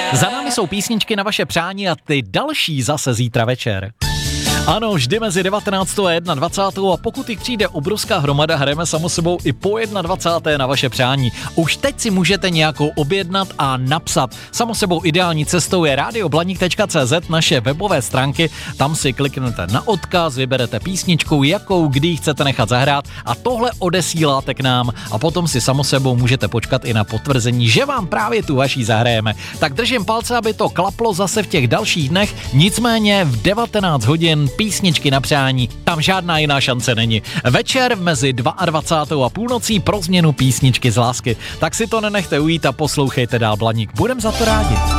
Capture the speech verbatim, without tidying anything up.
Za námi jsou písničky na vaše přání a ty další zase zítra večer. Ano, vždy mezi devatenáctou a dvacátou a pokud jich přijde obrovská hromada, hrajeme samo sebou i po dvacáté na vaše přání. Už teď si můžete nějakou objednat a napsat. Samo sebou ideální cestou je radioblaník tečka cé zet, naše webové stránky. Tam si kliknete na odkaz, vyberete písničku, jakou, kdy chcete nechat zahrát a tohle odesíláte k nám a potom si samo sebou můžete počkat i na potvrzení, že vám právě tu vaší zahrajeme. Tak držím palce, aby to klaplo zase v těch dalších dnech, nicméně v devatenáct hodin písničky na přání, tam žádná jiná šance není. Večer mezi dvacátou druhou a půlnocí pro změnu písničky z lásky. Tak si to nenechte ujít a poslouchejte dál Blaník. Budem za to rádi.